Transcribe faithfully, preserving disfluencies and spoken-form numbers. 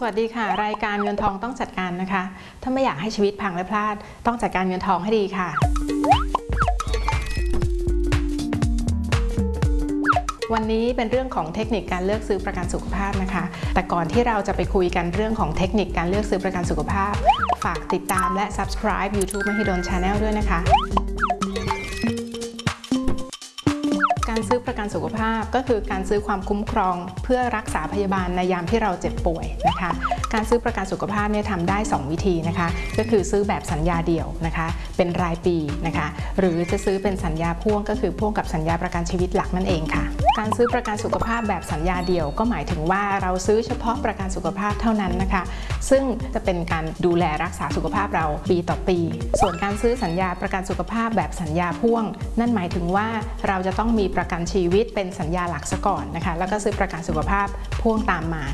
สวัสดีค่ะรายการเงินทองต้องจัดการนะคะถ้าไม่อยากให้ชีวิตพังและพลาดต้องจัดการเงินทองให้ดีค่ะวันนี้เป็นเรื่องของเทคนิคการเลือกซื้อประกันสุขภาพนะคะแต่ก่อนที่เราจะไปคุยกันเรื่องของเทคนิคการเลือกซื้อประกันสุขภาพฝากติดตามและ Subscribe YouTube Mahidol Channel ด้วยนะคะการซื้อประกันสุขภาพก็คือการซื้อความคุ้มครองเพื่อรักษาพยาบาลในยามที่เราเจ็บป่วยนะคะการซื้อประกันสุขภาพเนี่ยทำได้สองวิธีนะคะก็คือซื้อแบบสัญญาเดี่ยวนะคะเป็นรายปีนะคะหรือจะซื้อเป็นสัญญาพ่วงก็คือพ่วงกับสัญญาประกันชีวิตหลักนั่นเองค่ะการซื้อประกันสุขภาพแบบสัญญาเดี่ยวก็หมายถึงว่าเราซื้อเฉพาะประกันสุขภาพเท่านั้นนะคะซึ่งจะเป็นการดูแลรักษาสุขภาพเราปีต่อปีส่วนการซื้อสัญญาประกันสุขภาพแบบสัญญาพ่วงนั่นหมายถึงว่าเราจะต้องมีประกันชีวิตเป็นสัญญาหลักซะก่อนนะคะแล้วก็ซื้อประกันสุขภาพพ่วงตามมา